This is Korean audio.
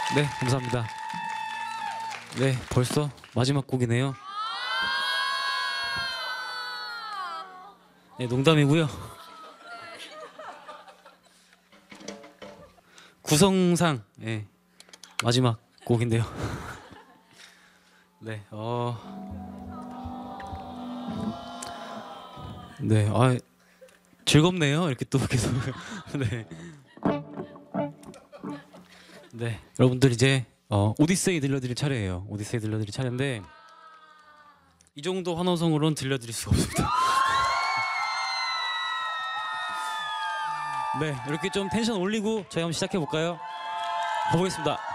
네, 감사합니다. 네, 벌써 마지막 곡이네요. 네, 농담이고요. 구성상 예, 마지막 곡인데요. 네, 네, 즐겁네요. 이렇게 또 계속. 네, 네, 여러분들 이제 오디세이 들려드릴 차례예요. 오디세이 들려드릴 차례인데 이 정도 환호성으로는 들려드릴 수가 없습니다. 네, 이렇게 좀 텐션 올리고 저희 한번 시작해 볼까요? 가보겠습니다.